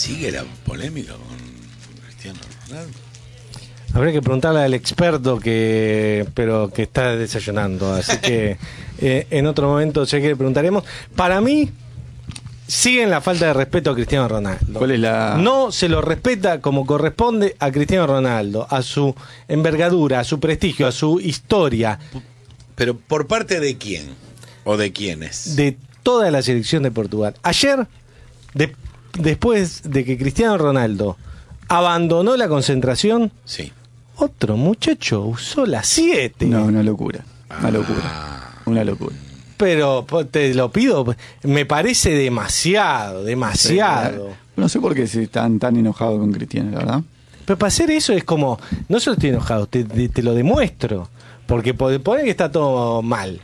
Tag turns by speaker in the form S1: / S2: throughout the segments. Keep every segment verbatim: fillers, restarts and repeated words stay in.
S1: sigue la polémica con Cristiano Ronaldo?
S2: Habría que preguntarle al experto que pero que está desayunando, así que eh, en otro momento sé que le preguntaremos. Para mí sigue en la falta de respeto a Cristiano Ronaldo.
S3: ¿Cuál es la...?
S2: No se lo respeta como corresponde a Cristiano Ronaldo, a su envergadura, a su prestigio, a su historia.
S1: ¿Pero por parte de quién? ¿O de quiénes?
S2: De toda la selección de Portugal. Ayer, de, después de que Cristiano Ronaldo abandonó la concentración,
S1: sí.
S2: Otro muchacho usó la siete.
S3: No, una locura. Una
S1: Ah.
S3: locura. Una locura.
S2: Pero te lo pido, me parece demasiado, demasiado.
S3: Sí, no sé por qué se están tan enojados con Cristiano, la verdad.
S2: Pero para hacer eso es como, no solo estoy enojado, te, te, te lo demuestro. Porque ponen que está todo mal.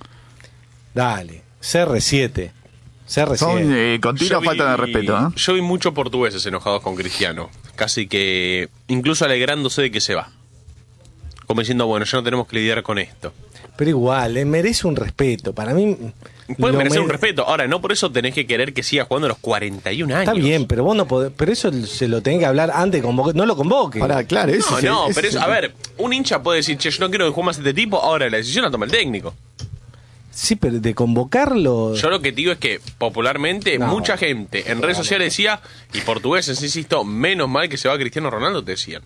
S2: Dale, C R siete. C R siete.
S3: Son eh, continua falta de respeto, ¿eh?
S4: Yo vi muchos portugueses enojados con Cristiano. Casi que, incluso alegrándose de que se va. Como diciendo, bueno, ya no tenemos que lidiar con esto.
S2: Pero igual, eh, merece un respeto. Para mí...
S4: Puede merecer
S2: mere-
S4: un respeto. Ahora, no por eso tenés que querer que siga jugando a los cuarenta y un años.
S2: Está bien, pero vos no podés... Pero eso se lo tenés que hablar antes de convocar. No lo convoques.
S3: Para, claro, eso
S4: No,
S3: es el-
S4: no,
S3: ese
S4: pero
S3: es
S4: eso,
S3: el-
S4: a ver, un hincha puede decir, che, yo no quiero que juegue más este tipo. Ahora, la decisión la toma el técnico.
S2: Sí, pero de convocarlo...
S4: Yo lo que te digo es que popularmente
S2: No.
S4: mucha gente en redes sociales decía, y portugueses, insisto, menos mal que se va Cristiano Ronaldo, te decían.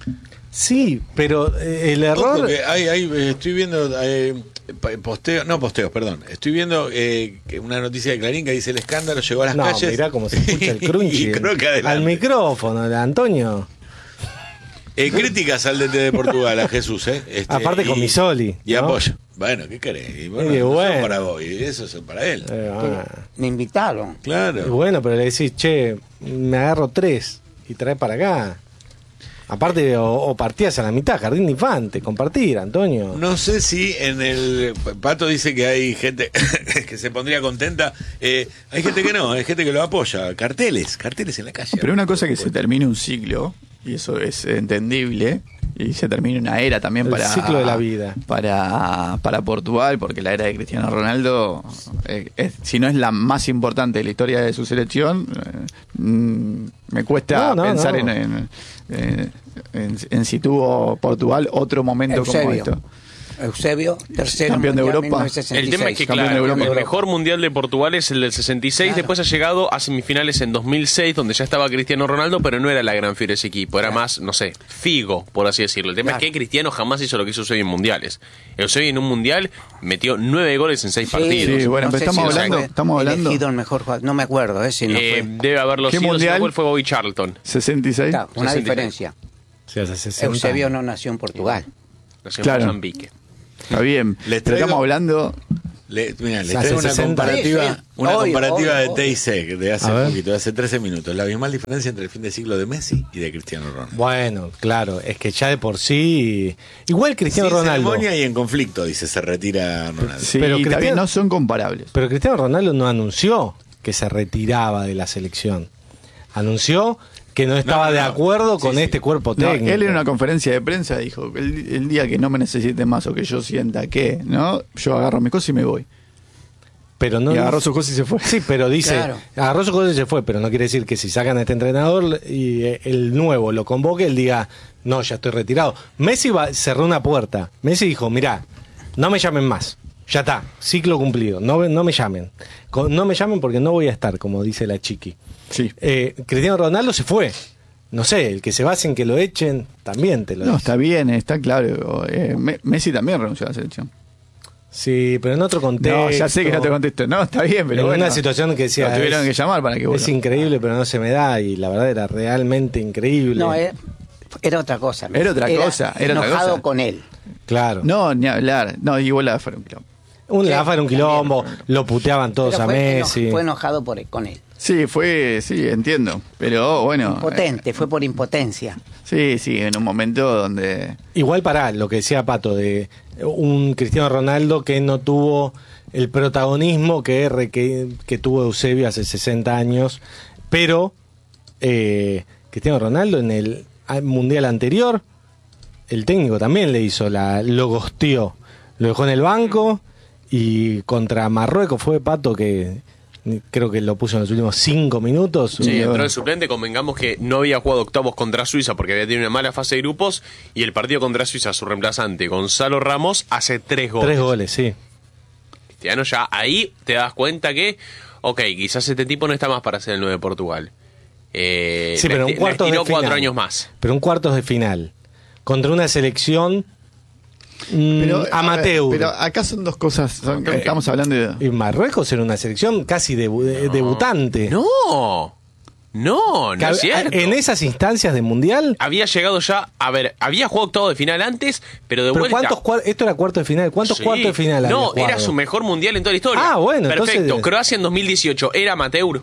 S2: Sí, pero eh, el
S1: Ojo
S2: error...
S1: que hay, hay, eh, estoy viendo eh, posteos, no posteos, perdón. Estoy viendo eh, que una noticia de Clarín que dice el escándalo llegó a las
S2: No,
S1: calles.
S2: mirá cómo se escucha el crunchy.
S1: Y creo que adelante.
S2: Al micrófono, de Antonio.
S1: Eh, críticas al D T de Portugal, a Jesús, ¿eh? Este,
S2: Aparte con Misoli,
S1: Y
S2: ¿no?
S1: apoyo. Bueno, ¿qué querés? Y bueno,
S2: Y
S1: no son
S2: bueno.
S1: para vos, y eso es para él.
S2: Eh, ah.
S5: Me invitaron.
S1: Claro.
S2: Y bueno, pero le decís, che, me agarro tres y trae para acá. Aparte, o, o partías a la mitad, jardín de infante, compartir, Antonio.
S1: No sé si en el... Pato dice que hay gente que se pondría contenta. Eh, hay gente que no, hay gente que lo apoya. Carteles, carteles en la calle.
S3: Pero una cosa es que se termine un ciclo, y eso es entendible, y se termine una era también
S2: El
S3: para...
S2: ciclo de la vida.
S3: Para, para Portugal, porque la era de Cristiano Ronaldo, eh, es, si no es la más importante de la historia de su selección, eh, mm, me cuesta
S2: No, no,
S3: pensar
S2: no.
S3: En, en, en, en, en si tuvo Portugal otro momento como
S5: Eusebio.
S3: esto.
S5: Eusebio, tercero
S3: Campeón de
S5: mundial,
S3: Europa.
S5: mil novecientos sesenta y
S4: El tema es que,
S5: seis.
S3: Campeón
S4: claro,
S3: de Europa.
S4: el mejor mundial de Portugal es el del sesenta y seis,
S5: Claro.
S4: después ha llegado a semifinales en dos mil seis, donde ya estaba Cristiano Ronaldo, pero no era la gran fiera ese equipo, era más, no sé, Figo, por así decirlo. El tema
S5: Claro.
S4: es que Cristiano jamás hizo lo que hizo Eusebio en mundiales. Eusebio en un mundial metió nueve goles en seis
S5: Sí,
S4: partidos.
S3: Sí, bueno,
S5: no
S3: pero
S5: sé
S3: estamos
S5: si no
S3: hablando-
S5: fue
S3: estamos hablando-
S5: elegido el mejor jugador. No me acuerdo, eh, si no
S4: Eh,
S5: fue.
S4: debe haberlo
S3: ¿Qué
S4: sido, si no
S3: mundial?
S4: fue, fue Bobby Charlton.
S3: sesenta y seis.
S5: Claro, una
S4: sesenta y seis.
S5: diferencia.
S2: O sea, hace sesenta
S5: Eusebio
S2: años.
S5: no nació en Portugal.
S4: Nació en
S3: Claro.
S4: Mozambique.
S3: Está bien.
S1: Les
S3: Pero
S1: traigo-
S3: estamos hablando...
S1: Le, mira, le
S2: Hace
S1: traigo una
S2: sesenta.
S1: comparativa,
S5: Sí, sí.
S1: una
S5: Hoy,
S1: comparativa
S5: hoy,
S1: de
S5: hoy.
S1: T I C de hace
S2: A ver.
S1: poquito, de hace trece minutos. La abismal diferencia entre el fin de siglo de Messi y de Cristiano Ronaldo.
S2: Bueno, claro, es que ya de por sí... Igual Cristiano
S1: Sin
S2: Ronaldo...
S1: ceremonia y en conflicto, dice, se retira Ronaldo.
S3: Sí,
S2: Pero
S3: está
S2: Cristiano-
S3: bien, no son comparables.
S2: Pero Cristiano Ronaldo no anunció que se retiraba de la selección. Anunció que no estaba
S1: no,
S2: de
S1: no.
S2: acuerdo
S1: Sí,
S2: con
S1: sí.
S2: este cuerpo
S3: No,
S2: técnico.
S3: él en una conferencia de prensa dijo, el, el día que no me necesite más o que yo sienta que, ¿no? Yo agarro mis cosas y me voy.
S2: Pero no
S3: Y agarró sus cosas y se fue.
S2: Sí, pero dice,
S5: Claro.
S2: agarró sus cosas y se fue, pero no quiere decir que si sacan a este entrenador y eh, el nuevo lo convoque, él diga, no, ya estoy retirado. Messi va, cerró una puerta. Messi dijo, mirá, no me llamen más. Ya está, ciclo cumplido. No, no me llamen. Con- No me llamen porque no voy a estar, como dice la chiqui.
S3: Sí.
S2: Eh, Cristiano Ronaldo se fue. No sé, el que se base en que lo echen, también te lo
S3: No,
S2: dice.
S3: está bien, está claro. Eh, Me- Messi también renunció a la selección.
S2: Sí, pero en otro contexto.
S3: No, ya sé que no te contesto. No, está bien, pero
S2: en
S3: bueno.
S2: una situación que decía.
S3: Lo tuvieron
S2: es-
S3: que llamar para que
S2: Es
S3: vuelva.
S2: increíble, pero no se me da. Y la verdad era realmente increíble.
S5: No, era, era otra cosa.
S3: Era otra cosa, era otra
S5: enojado
S3: cosa.
S5: con él.
S2: Claro.
S3: No, ni hablar. No, igual la fueron quilombo.
S2: Un
S5: Sí,
S2: la AFA era un quilombo, lo puteaban todos
S5: Pero
S2: a
S5: fue,
S2: Messi.
S5: eno- fue enojado por, con él.
S3: Sí, fue, sí, entiendo. Pero bueno.
S5: Impotente, fue por impotencia.
S3: eh, sí, sí, en un momento donde.
S2: Igual para lo que decía Pato, de un Cristiano Ronaldo que no tuvo el protagonismo que, re- que, que tuvo Eusebio hace sesenta años, pero eh, Cristiano Ronaldo en el mundial anterior, el técnico también le hizo la, lo gosteó, lo dejó en el banco y contra Marruecos fue Pato que creo que lo puso en los últimos cinco minutos.
S4: Sí,
S2: Y-
S4: entró de suplente, convengamos que no había jugado octavos contra Suiza porque había tenido una mala fase de grupos, y el partido contra Suiza, su reemplazante, Gonzalo Ramos, hace tres goles.
S2: Tres goles, sí.
S4: Cristiano ya ahí te das cuenta que, ok, quizás este tipo no está más para ser el nueve de Portugal. Eh,
S2: Sí, pero
S4: le-
S2: un cuartos
S4: le
S2: de
S4: estiró
S2: final.
S4: cuatro años más.
S2: Pero un cuartos de final. Contra una selección mm,
S3: Pero, a ver,
S2: amateur.
S3: pero acá son dos cosas. son-
S2: Eh,
S3: estamos hablando de.
S2: Y Marruecos era una selección casi debu- de- debutante.
S4: No, no, no
S2: Que
S4: es
S2: hab-
S4: cierto.
S2: En esas instancias de mundial.
S4: Había llegado ya, a ver, había jugado octavo de final antes, pero de
S2: Pero
S4: vuelta.
S2: ¿cuántos cuar- esto era cuarto de final. ¿Cuántos
S4: Sí.
S2: cuartos de final había
S4: No,
S2: jugado?
S4: era su mejor mundial en toda la historia.
S2: Ah, bueno,
S4: Perfecto.
S2: entonces-
S4: Croacia en dos mil dieciocho era amateur.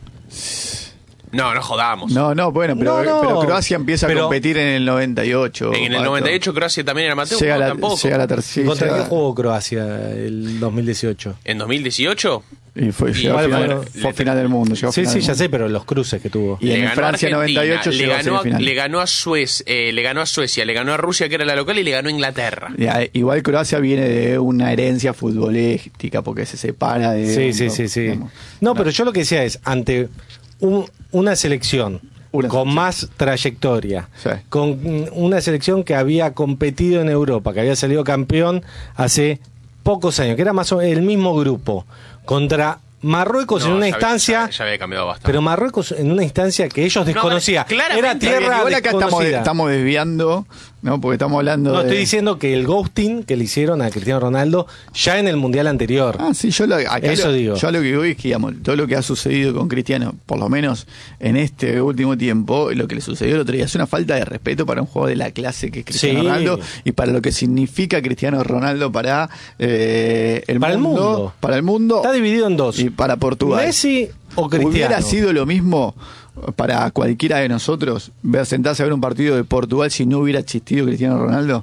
S4: No, no jodamos.
S3: No, no, bueno, pero,
S2: No, no.
S3: pero Croacia empieza
S2: Pero-
S3: a competir en el noventa y ocho.
S4: En el
S3: Pato.
S4: noventa y ocho Croacia también era amateur.
S3: Llega
S4: no,
S3: la,
S4: tampoco.
S3: llega la tercera.
S2: ¿Contra
S3: llega-
S2: qué jugó Croacia el dos mil dieciocho?
S4: En dos mil dieciocho
S3: Y fue,
S4: Y
S3: llegó a
S2: igual,
S3: final,
S2: bueno,
S3: fue a final del mundo. Llegó a
S2: Sí,
S3: final
S2: sí,
S3: del
S2: ya
S3: mundo.
S2: sé, pero los cruces que tuvo.
S3: Y
S4: le
S3: en
S4: ganó a
S3: Francia
S4: Argentina,
S3: noventa y ocho
S4: le
S3: llegó a
S4: ganó a,
S3: semifinal.
S4: le ganó a Suez, eh, le ganó a Suecia, le ganó a Rusia que era la local y le ganó a Inglaterra.
S3: Ya, igual Croacia viene de una herencia futbolística porque se separa de.
S2: Sí, sí, sí, sí.
S3: digamos.
S2: No, pero yo lo que decía es, ante un- una selección
S3: Una
S2: con
S3: selección.
S2: más trayectoria,
S3: Sí.
S2: con una selección que había competido en Europa, que había salido campeón hace pocos años, que era más o menos el mismo grupo, contra Marruecos
S4: No,
S2: en una
S4: ya había-
S2: instancia,
S4: ya, ya había cambiado bastante.
S2: pero Marruecos en una instancia que ellos desconocían.
S4: No, claramente,
S2: Era tierra
S3: Igual acá estamos,
S2: desconocida.
S3: estamos desviando, ¿no? Porque estamos hablando
S2: No,
S3: de.
S2: estoy diciendo que el ghosting que le hicieron a Cristiano Ronaldo ya en el Mundial anterior.
S3: Ah, sí, yo lo, acá
S2: Eso
S3: lo-
S2: digo.
S3: yo lo que voy es que, digamos, todo lo que ha sucedido con Cristiano, por lo menos en este último tiempo, lo que le sucedió el otro día es una falta de respeto para un jugador de la clase que es Cristiano
S2: Sí.
S3: Ronaldo y para lo que significa Cristiano Ronaldo para eh, el,
S2: Para el
S3: mundo,
S2: mundo.
S3: para el mundo
S2: Está dividido en dos.
S3: y para Portugal.
S2: Messi o Cristiano.
S3: ¿Hubiera sido lo mismo para cualquiera de nosotros ver sentarse a ver un partido de Portugal si no hubiera existido Cristiano Ronaldo?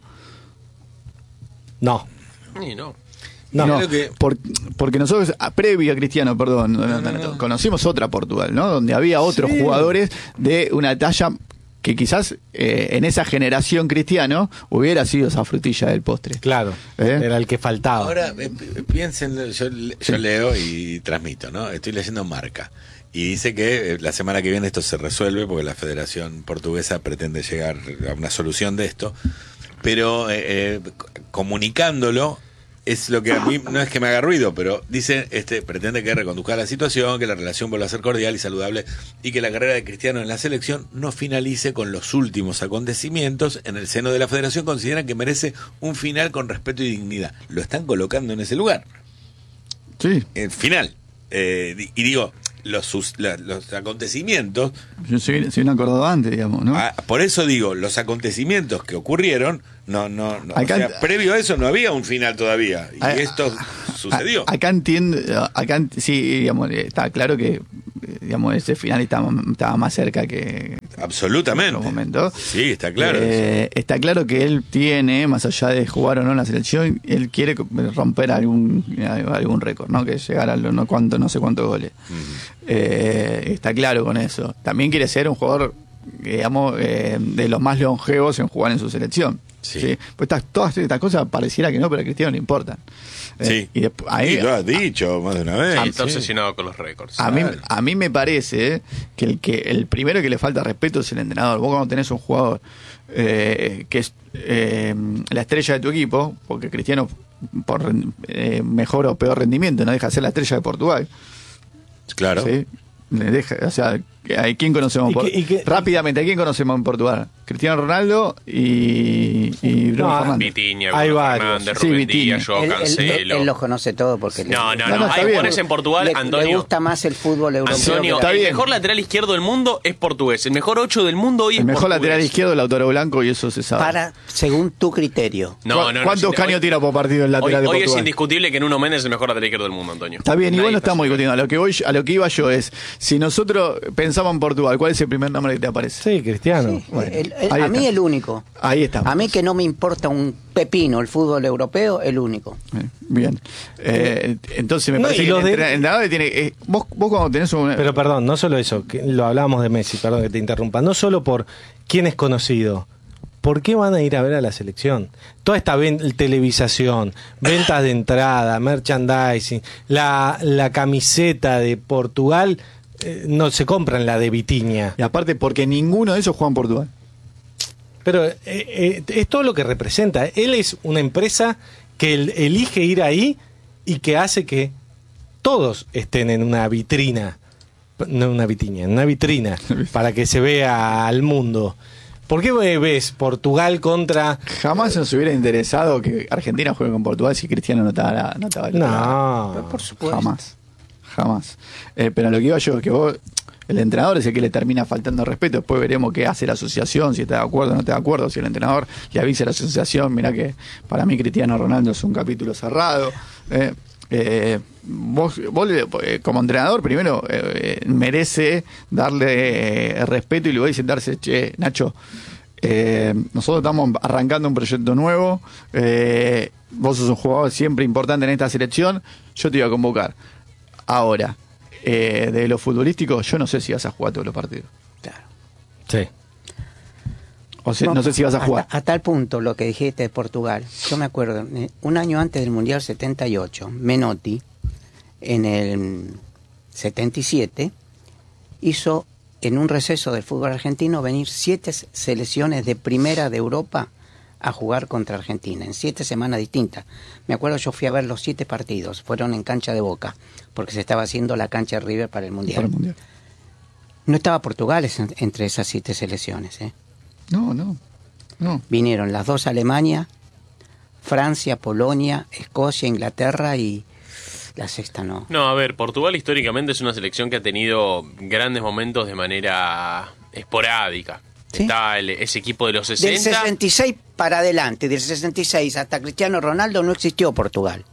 S2: No.
S4: Y no.
S2: No.
S3: No,
S1: Creo que-
S3: por- porque nosotros, ah, previo a Cristiano, perdón, no, no,
S1: no,
S3: no,
S1: no.
S3: conocimos otra Portugal, ¿no? Donde había otros
S2: Sí.
S3: jugadores de una talla que quizás eh, en esa generación Cristiano hubiera sido esa frutilla del postre.
S2: Claro,
S3: ¿Eh?
S2: era el que faltaba.
S1: Ahora, eh, pi- piensen, yo, le- yo leo y transmito, ¿no? Estoy leyendo Marca. Y dice que eh, la semana que viene esto se resuelve porque la Federación Portuguesa pretende llegar a una solución de esto. Pero eh, eh, comunicándolo es lo que a mí no es que me haga ruido, pero dice, este pretende que reconduzca la situación, que la relación vuelva a ser cordial y saludable y que la carrera de Cristiano en la selección no finalice con los últimos acontecimientos. En el seno de la Federación consideran que merece un final con respeto y dignidad. Lo están colocando en ese lugar.
S3: Sí,
S1: El final. Eh, di- y digo, los, sus- la- los acontecimientos,
S3: yo soy, soy un acordado antes, digamos, ¿no?
S1: ah, por eso digo, los acontecimientos que ocurrieron, no, no, no, o
S3: Acá-
S1: sea, previo a eso no había un final todavía. Y
S3: Ah,
S1: esto sucedió.
S3: A- Acá entiendo, acá ent- sí, digamos, está claro que eh, digamos ese final estaba, estaba más cerca que
S1: Absolutamente.
S3: en otro momento.
S1: Sí, está claro.
S3: Eh, está claro que él tiene, más allá de jugar o no en la selección, él quiere romper algún algún récord, ¿no? Que llegar a lo- no cuánto, no sé cuántos goles. Eh, está claro con eso. También quiere ser un jugador, digamos, eh, de los más longevos en jugar en su selección.
S1: Sí.
S3: ¿sí? Pues estas, todas estas cosas pareciera que no, pero a Cristiano le importan. Eh,
S1: Sí.
S3: Y después, ahí,
S1: Y lo has dicho más de una vez.
S4: Sí, está
S1: Sí.
S4: obsesionado con los récords.
S3: a mí,
S1: Claro.
S3: a mí me parece que el que el primero que le falta respeto es el entrenador. Vos cuando tenés un jugador eh, que es eh, la estrella de tu equipo, porque Cristiano por ren- eh, mejor o peor rendimiento no deja de ser la estrella de Portugal.
S1: Claro.
S3: ¿sí? Le deja, o sea, ¿a quién conocemos?
S2: ¿Y
S3: por-
S2: qué- y qué-
S3: rápidamente, ¿a quién conocemos en Portugal? Cristiano Ronaldo y, y Bruno
S2: No,
S3: Fernández.
S4: Vitiña,
S2: Hay
S4: Bruno
S2: varios.
S4: Fernández,
S3: Sí,
S4: Rubén
S3: Vitinha.
S4: Díaz, Joao
S5: Él, él-
S4: Cancelo.
S5: él los conoce todo porque le-
S4: No, no,
S3: No,
S4: no.
S3: no, está
S4: Ahí
S3: bien.
S4: pones en Portugal,
S5: le, le
S4: Antonio.
S5: gusta más el fútbol europeo.
S4: Antonio,
S3: Está
S4: el
S3: bien.
S4: mejor lateral izquierdo del mundo es portugués. El mejor ocho del mundo hoy
S3: El
S4: es
S3: mejor
S4: portugués.
S3: lateral izquierdo, Lautaro Blanco, y eso se sabe.
S5: Para, según tu criterio.
S4: No, no, no.
S3: ¿Cuántos
S4: sí,
S3: caños
S4: hoy-
S3: tira por partido el
S4: Hoy,
S3: lateral de
S4: hoy es
S3: Portugal?
S4: indiscutible que Nuno Méndez es el mejor lateral izquierdo del mundo, Antonio.
S3: Está bien, igual
S4: Nadie
S3: no estamos
S4: está
S3: discutiendo. A lo que voy, a lo que iba yo es, si nosotros pensamos en Portugal, ¿cuál es el primer nombre que te aparece?
S2: Sí, Cristiano.
S5: Sí,
S3: Bueno,
S5: el- el-
S3: ahí
S5: a
S3: está.
S5: mí el único.
S3: Ahí estamos.
S5: A mí que no me importa un pepino el fútbol europeo, el único.
S3: Eh, Bien. Eh, entonces me
S2: No,
S3: parece
S2: y
S3: que el
S2: los de-
S3: entrenador- el entrenador tiene. eh, vos, vos cuando tenés un.
S2: Pero perdón, no solo eso, que lo hablábamos de Messi, perdón que te interrumpa, no solo por quién es conocido, ¿por qué van a ir a ver a la selección? Toda esta ven- televisación, ventas de entrada, merchandising, la, la camiseta de Portugal, eh, no se compran la de Vitinha.
S3: Y aparte, porque ninguno de esos juega en Portugal.
S2: Pero eh, eh, es todo lo que representa. Él es una empresa que el- elige ir ahí y que hace que todos estén en una vitrina, no en una vitrina, en una vitrina, para que se vea al mundo. ¿Por qué ves Portugal contra...
S3: Jamás nos hubiera interesado que Argentina juegue con Portugal si Cristiano no estaba, no estaba del otro lado.
S2: No,
S5: Por supuesto.
S3: Jamás. Jamás. Eh, pero a lo que iba yo, que vos, el entrenador es el que le termina faltando respeto. Después veremos qué hace la asociación, si está de acuerdo o no está de acuerdo. Si el entrenador le avisa a la asociación, mirá que para mí Cristiano Ronaldo es un capítulo cerrado. Eh, eh, vos, vos eh, como entrenador primero eh, eh, merece darle eh, respeto y luego sentarse, che, Nacho, eh, nosotros estamos arrancando un proyecto nuevo, eh, vos sos un jugador siempre importante en esta selección, yo te iba a convocar. Ahora, eh, de lo futbolístico, yo no sé si vas a jugar todos los partidos.
S5: Claro.
S2: sí.
S3: O sea, no sé si vas a jugar.
S5: Hasta, a tal punto lo que dijiste de Portugal. Yo me acuerdo, eh, un año antes del Mundial setenta y ocho, Menotti, en el setenta y siete, hizo en un receso del fútbol argentino venir siete selecciones de primera de Europa a jugar contra Argentina, en siete semanas distintas. Me acuerdo, yo fui a ver los siete partidos, fueron en cancha de Boca, porque se estaba haciendo la cancha de River para el Mundial.
S3: Para el Mundial.
S5: No estaba Portugal en- entre esas siete selecciones, ¿eh?
S3: No, no. No.
S5: Vinieron las dos Alemania, Francia, Polonia, Escocia, Inglaterra y la sexta no.
S4: No, a ver, Portugal históricamente es una selección que ha tenido grandes momentos de manera esporádica.
S5: ¿Sí?
S4: Está el- ese equipo de los
S5: Del
S4: sesenta.
S5: sesenta y seis para adelante, del sesenta y seis hasta Cristiano Ronaldo no existió Portugal.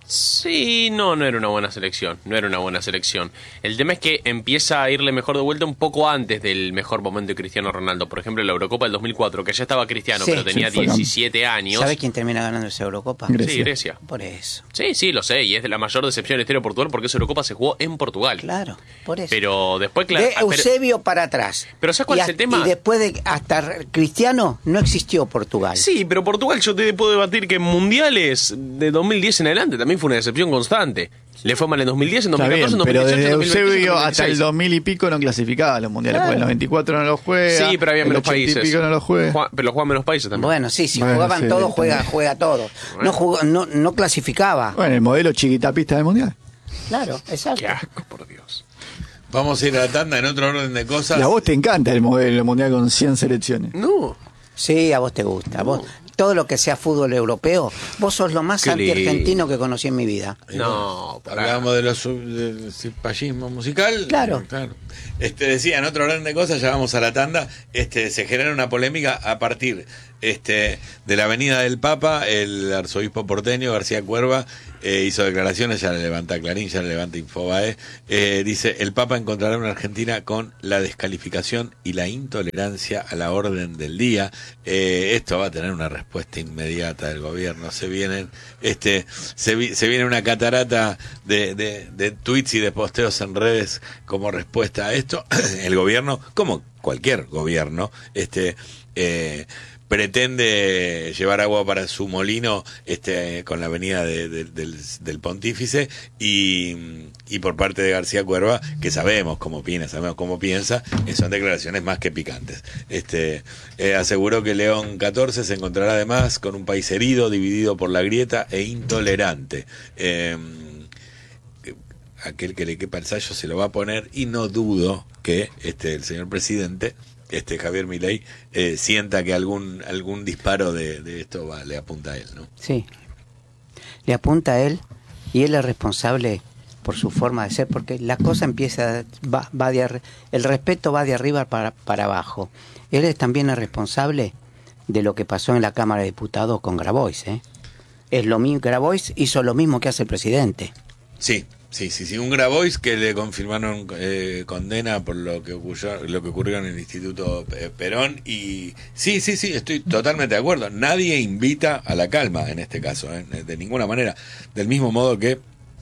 S4: Sí, no, no era una buena selección, no era una buena selección. El tema es que empieza a irle mejor de vuelta un poco antes del mejor momento de Cristiano Ronaldo. Por ejemplo, la Eurocopa del dos mil cuatro, que ya estaba Cristiano,
S5: Sí,
S4: pero tenía
S3: sí, fue
S4: diecisiete años.
S5: ¿Sabe quién termina ganando esa Eurocopa?
S3: Grecia.
S4: Sí, Grecia.
S5: Por eso.
S4: Sí, sí, lo sé, y es de la mayor decepción de la historia de Portugal porque esa Eurocopa se jugó en Portugal.
S5: Claro, por eso.
S4: Pero después, claro...
S5: de
S4: ah, pero-
S5: Eusebio para atrás.
S4: Pero ¿sabes cuál
S5: y
S4: es el
S5: hasta-
S4: tema?
S5: Y después de hasta Cristiano no existió Portugal.
S4: Sí, pero Portugal yo te puedo debatir que en mundiales de dos mil diez en adelante también fue una decepción constante. Le fue mal en dos mil diez, en dos
S3: Está
S4: mil
S3: bien,
S4: catorce, en dos mil
S3: pero
S4: dieciocho,
S3: desde
S4: en dos mil veinte,
S3: Eusebio
S4: en dos mil
S3: hasta el
S4: dieciséis.
S3: dos mil y pico no clasificaba a los mundiales,
S5: Claro.
S3: porque el noventa y cuatro no lo juega.
S4: Sí, pero había
S3: el
S4: menos
S3: ochenta y
S4: países.
S3: pico no lo juega.
S4: Juega- pero lo juegan menos países también.
S5: Bueno, sí, si
S3: Bueno,
S5: jugaban
S3: sí,
S5: todos, juega,
S3: también.
S5: juega todo. No, jugó, no, no clasificaba.
S3: Bueno, el modelo chiquitapista del mundial.
S5: Claro, exacto.
S4: Qué asco, por Dios.
S1: Vamos a ir a la tanda en otro orden de cosas.
S3: Y a vos te encanta el modelo mundial con cien selecciones.
S4: No.
S5: Sí, a vos te gusta. Vos, todo lo que sea fútbol europeo, vos sos lo más
S4: Qué
S5: anti-argentino que conocí en mi vida.
S1: Eh,
S4: No, pará.
S1: Hablábamos de los sub- del cipallismo musical.
S5: Claro.
S1: Este decía, en otro orden de cosas, ya vamos a la tanda, este se genera una polémica a partir este de la Avenida del Papa. El arzobispo porteño García Cuerva eh, hizo declaraciones, ya le levanta Clarín, ya le levanta Infobae, eh, dice, el Papa encontrará una Argentina con la descalificación y la intolerancia a la orden del día. Eh, esto va a tener una respuesta inmediata del gobierno. Se vienen, este, se, vi- se viene una catarata de, de, de tweets y de posteos en redes como respuesta a esto. El gobierno, como cualquier gobierno, este, eh, pretende llevar agua para su molino, este, con la avenida de- de- del, del Pontífice, y, y por parte de García Cuerva, que sabemos cómo piensa, sabemos cómo piensa, eh, son declaraciones más que picantes. Este, eh, aseguró que León catorce se encontrará además con un país herido, dividido por la grieta e intolerante. Eh, aquel que le quepa el sallo se lo va a poner, y no dudo que este el señor presidente, este Javier Milei, eh, sienta que algún algún disparo de, de esto va, le apunta a él, ¿no?
S5: Sí. Le apunta a él y él es responsable por su forma de ser, porque la cosa empieza, va, va de, arri- el respeto va de arriba para, para abajo. Él es también el responsable de lo que pasó en la Cámara de Diputados con Grabois, ¿eh? Es lo mismo, Grabois hizo lo mismo que hace el presidente.
S1: Sí, sí, sí, sí, un Grabois que le confirmaron eh, condena por lo que ocurrió, lo que ocurrió en el Instituto eh, Perón, y sí, sí, sí, estoy totalmente de acuerdo. Nadie invita a la calma en este caso, ¿eh? De ninguna manera. Del mismo modo que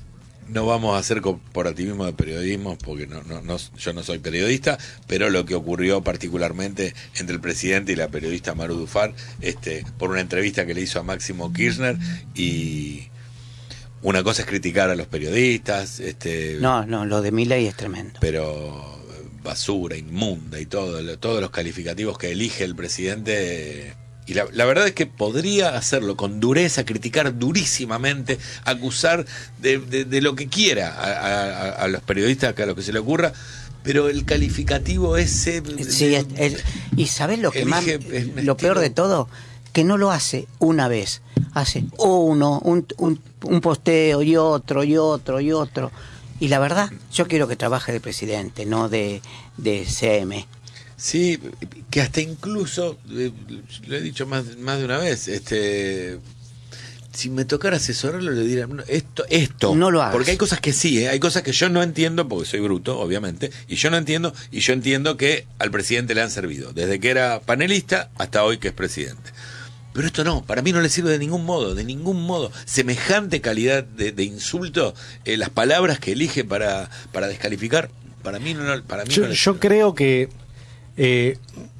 S1: No vamos a hacer corporativismo de periodismo porque no, no, no, yo no soy periodista, pero lo que ocurrió particularmente entre el presidente y la periodista Maru Dufar, este, por una entrevista que le hizo a Máximo Kirchner, y una cosa es criticar a los periodistas, este,
S5: No, no, lo de Milei es tremendo.
S1: pero basura, inmunda y todo, todos los calificativos que elige el presidente. Y la, la verdad es que podría hacerlo con dureza, criticar durísimamente, acusar de, de, de lo que quiera a, a, a los periodistas, que a lo que se le ocurra, pero el calificativo ese...
S5: Sí,
S1: de,
S5: es, es, y ¿sabés lo que
S1: elige,
S5: más,
S1: es un
S5: lo peor
S1: estilo-
S5: de todo? Que no lo hace una vez, hace uno, un, un, un posteo y otro y otro y otro. Y la verdad, yo quiero que trabaje de presidente, no de, de C M.
S1: Sí, que hasta incluso, eh, lo he dicho más, más de una vez, este, si me tocara asesorarlo le diría, "No, esto, esto,
S5: No lo hagas".
S1: porque hay cosas que sí, ¿eh? Hay cosas que yo no entiendo, porque soy bruto, obviamente, y yo no entiendo, y yo entiendo que al presidente le han servido, desde que era panelista hasta hoy que es presidente. Pero esto no, para mí no le sirve de ningún modo, de ningún modo. Semejante calidad de, de insulto, eh, las palabras que elige para, para descalificar, para mí no, para mí
S2: Yo,
S1: no le
S2: yo
S1: sirve.
S2: creo que eh,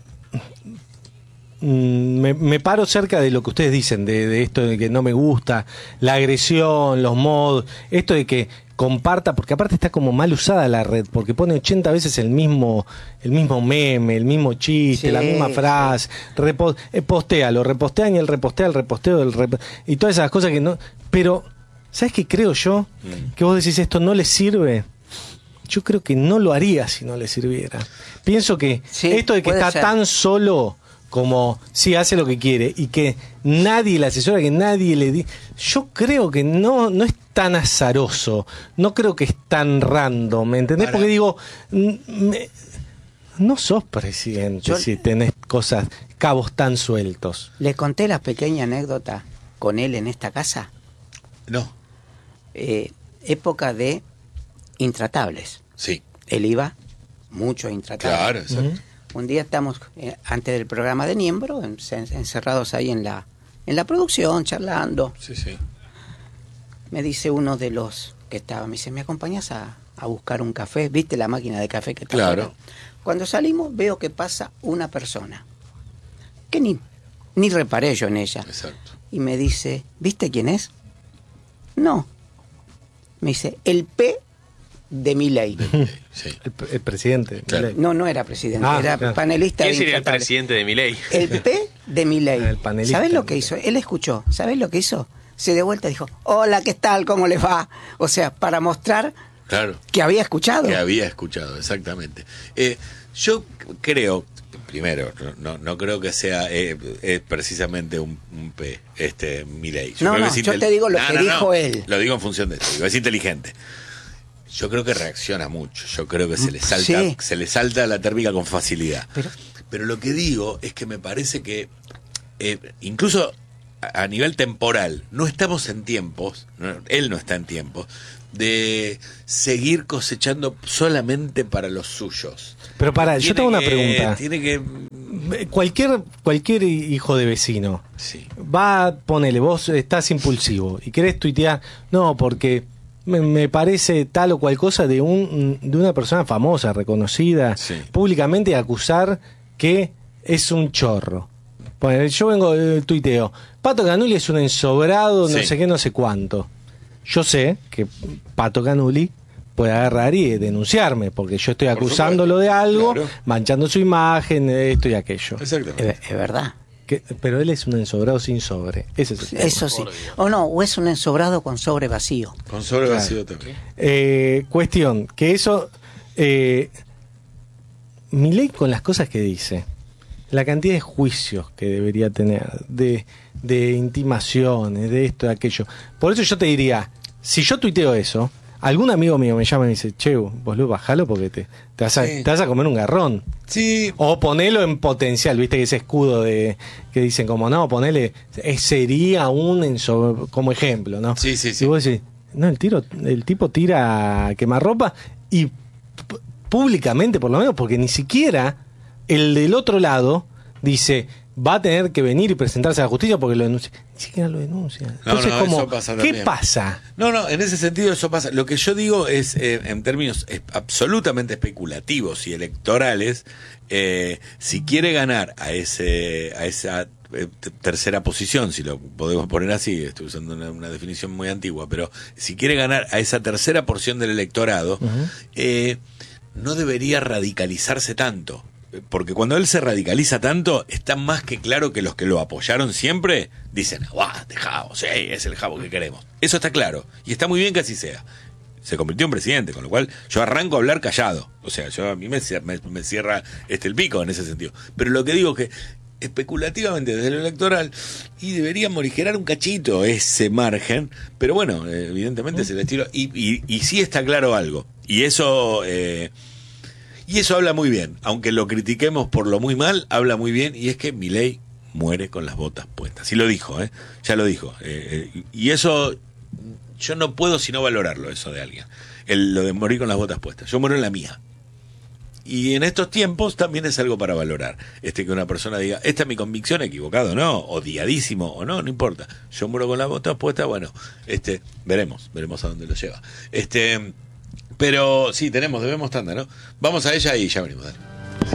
S2: mm, me, me paro cerca de lo que ustedes dicen, de, de esto de que no me gusta, la agresión, los modos, esto de que comparta, porque aparte está como mal usada la red, porque pone ochenta veces el mismo el mismo meme, el mismo chiste,
S5: Sí,
S2: la misma
S5: sí.
S2: frase, repo, eh, postea, lo repostean y el repostea, el reposteo del rep, y todas esas cosas que no... Pero, ¿sabes qué creo yo?
S1: Mm.
S2: Que vos decís esto no le sirve. Yo creo que no lo haría si no le sirviera. Pienso que
S5: Sí,
S2: esto de que
S5: puede
S2: está
S5: ser.
S2: tan solo como sí hace lo que quiere y que nadie le asesora, que nadie le di, yo creo que no no es tan azaroso, no creo que es tan random, ¿me entendés?
S1: Para.
S2: Porque digo, mm, me- no sos presidente
S5: Yo-
S2: si tenés cosas, cabos tan sueltos.
S5: Le conté la pequeña anécdota con él en esta casa.
S1: No,
S5: Eh, época de Intratables.
S1: sí,
S5: Él iba mucho a Intratables.
S1: claro, exacto.
S5: Un día estamos, eh, antes del programa de Niembro, en- en- encerrados ahí en la, en la producción, charlando.
S1: Sí, sí.
S5: Me dice uno de los que estaba, me dice, ¿me acompañas a, a buscar un café? ¿Viste la máquina de café que está
S1: Claro.
S5: afuera? Cuando salimos veo que pasa una persona, que ni, ni reparé yo en ella.
S1: Exacto.
S5: Y me dice, ¿viste quién es? No. Me dice, el P de Milei.
S1: Sí.
S2: El, el presidente.
S1: Claro.
S2: Milei.
S5: No, no era presidente,
S2: Ah,
S5: era
S2: claro.
S5: panelista.
S4: ¿Quién
S5: de
S4: sería el
S5: Intratables.
S4: presidente de Milei?
S5: El P de Milei.
S2: El panelista
S5: ¿Sabés lo
S2: de
S5: que
S2: Milei.
S5: hizo? Él escuchó. ¿Sabés lo que hizo? Se de vuelta y dijo, hola, ¿qué tal? ¿Cómo les va? O sea, para mostrar
S1: Claro.
S5: que había escuchado.
S1: Que había escuchado, exactamente. Eh, yo creo, primero, no, no creo que sea eh, eh, precisamente un, un P, este Milei.
S5: No,
S1: creo
S5: no,
S1: que es
S5: yo
S1: intel-
S5: te digo lo que dijo él.
S1: Lo digo en función de esto, digo, es inteligente. Yo creo que reacciona mucho, yo creo que se le salta,
S5: Sí.
S1: se le salta la térmica con facilidad.
S5: Pero-
S1: Pero lo que digo es que me parece que eh, incluso a, a nivel temporal, no estamos en tiempos, no, él no está en tiempos, de seguir cosechando solamente para los suyos.
S2: Pero para, yo
S1: Tiene
S2: tengo una
S1: que-
S2: pregunta.
S1: Tiene que...
S2: Cualquier, cualquier hijo de vecino
S1: Sí.
S2: va, ponele, vos estás impulsivo y querés tuitear, no, porque me, me parece tal o cual cosa de un de una persona famosa, reconocida,
S1: Sí.
S2: públicamente, y acusar que es un chorro. Ponele, yo vengo del tuiteo, Pato Canuli es un ensobrado, no
S1: Sí.
S2: sé qué, no sé cuánto. Yo sé que Pato Canuli puede agarrar y denunciarme, porque yo estoy
S1: Por
S2: acusándolo de
S1: supuesto,
S2: algo,
S1: claro.
S2: manchando su imagen, esto y aquello.
S1: Exactamente.
S5: Es, es verdad.
S2: Que- pero él es un ensobrado sin sobre. Ese es el tema.
S5: Eso sí. O no, o es un ensobrado con sobre vacío.
S1: Con sobre
S2: Claro.
S1: vacío también.
S2: Eh, cuestión, que eso... Eh, Milei con las cosas que dice, la cantidad de juicios que debería tener, de, de intimaciones, de esto, de aquello. Por eso yo te diría, si yo tuiteo eso, algún amigo mío me llama y me dice, che, boludo, bajalo porque te, te, vas a,
S1: Sí.
S2: te vas a comer un garrón.
S1: Sí,
S2: O ponelo en potencial, viste que ese escudo de que dicen como no, ponele, eh, sería un enso- como ejemplo, ¿no?
S1: Sí, sí, sí.
S2: Y vos decís, no, el tiro, el tipo tira a quemarropa y p- públicamente por lo menos, porque ni siquiera el del otro lado dice, va a tener que venir y presentarse a la justicia porque lo denuncia. Ni siquiera lo denuncia. Entonces,
S1: no, no,
S2: como,
S1: eso pasa
S2: ¿qué
S1: también.
S2: pasa?
S1: No, no, en ese sentido eso pasa. Lo que yo digo es, eh, en términos eh, absolutamente especulativos y electorales, eh, si quiere ganar a ese a esa eh, t- tercera posición, si lo podemos poner así, estoy usando una, una definición muy antigua, pero si quiere ganar a esa tercera porción del electorado, uh-huh. eh, no debería radicalizarse tanto. Porque cuando él se radicaliza tanto, está más que claro que los que lo apoyaron siempre dicen, ¡guau! De Jabo, sí, es el Jabo que queremos. Eso está claro. Y está muy bien que así sea. Se convirtió en presidente, con lo cual yo arranco a hablar callado. O sea, yo a mí me, me, me cierra este el pico en ese sentido. Pero lo que digo es que especulativamente desde lo electoral, y debería morigerar un cachito ese margen, pero bueno, evidentemente es el estilo. Y, y, y sí está claro algo. Y eso... Eh, Y eso habla muy bien, aunque lo critiquemos por lo muy mal, habla muy bien, y es que Milei muere con las botas puestas. Y lo dijo, ¿eh? Ya lo dijo. Eh, eh, y eso, yo no puedo sino valorarlo, eso de alguien. El, lo de morir con las botas puestas. Yo muero en la mía. Y en estos tiempos también es algo para valorar. Este que una persona diga, esta es mi convicción, equivocado, ¿no? Odiadísimo o no, no importa. Yo muero con las botas puestas, bueno, este, veremos, veremos a dónde lo lleva. Este... Pero sí, tenemos, debemos tanda, ¿no? Vamos a ella y ya venimos. Dale.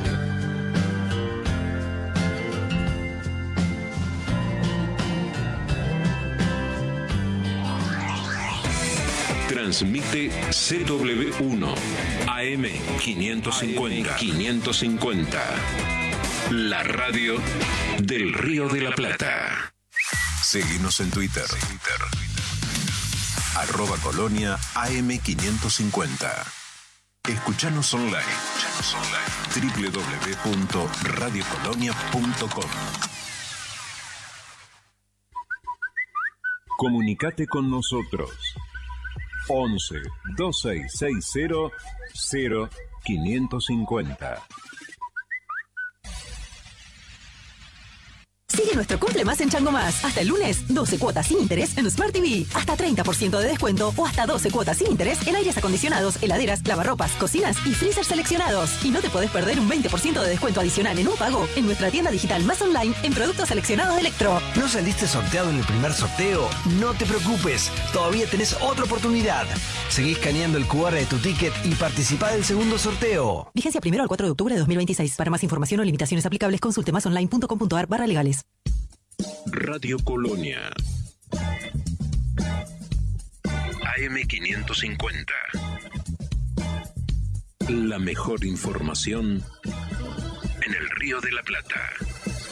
S6: Transmite C W uno A M quinientos cincuenta. quinientos cincuenta. La radio del Río de la Plata.
S7: Seguinos en Twitter. Arroba Colonia A M quinientos cincuenta. Escuchanos online. Escuchanos online. doble u doble u doble u punto radio colonia punto com.
S6: Comunicate con nosotros. once, dos seis seis cero, cero quinientos cincuenta.
S8: Sigue nuestro cumple más en Chango Más. Hasta el lunes, doce cuotas sin interés en Smart T V. Hasta treinta por ciento de descuento o hasta doce cuotas sin interés en aires acondicionados, heladeras, lavarropas, cocinas y freezers seleccionados. Y no te podés perder un veinte por ciento de descuento adicional en un pago en nuestra tienda digital más online en productos seleccionados de Electro.
S9: ¿No saliste sorteado en el primer sorteo? No te preocupes, todavía tenés otra oportunidad. Seguí escaneando el cu erre de tu ticket y participá del segundo sorteo.
S8: Vigencia primero al cuatro de octubre de dos mil veintiséis. Para más información o limitaciones aplicables, consulte más online punto com punto a r barra legales.
S6: Radio Colonia A M quinientos cincuenta. La mejor información en el Río de la Plata.